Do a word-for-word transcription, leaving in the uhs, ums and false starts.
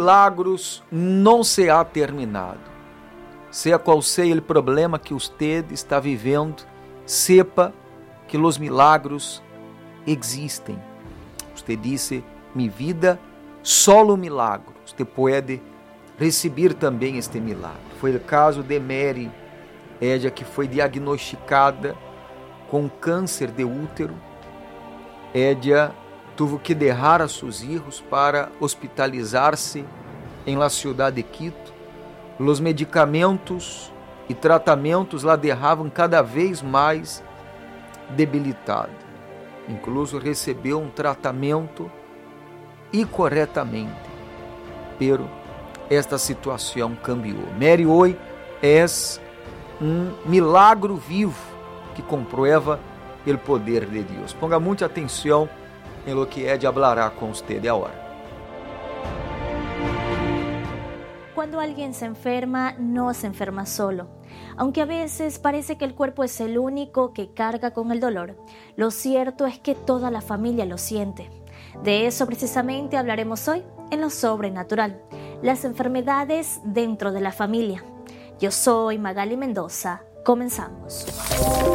Milagros não se ha terminado. Seja qual seja o problema que você está vivendo, sepa que os milagros existem. Você disse, minha vida, solo milagro. Você pode receber também este milagre. Foi o caso de Mary, ela que foi diagnosticada com câncer de útero. Ella teve que deixar a seus filhos para hospitalizar-se em la ciudad de Quito. Os medicamentos e tratamentos la deixavam cada vez mais debilitada. Incluso recebeu um tratamento incorretamente. Pero esta situação cambiou. Mary hoje é um milagro vivo que comprueba o poder de Deus. Ponga muita atenção em lo que Ed hablará com usted agora. Cuando alguien se enferma, no se enferma solo. Aunque a veces parece que el cuerpo es el único que carga con el dolor, lo cierto es que toda la familia lo siente. De eso precisamente hablaremos hoy en Lo Sobrenatural, las enfermedades dentro de la familia. Yo soy Magali Mendoza. Comenzamos.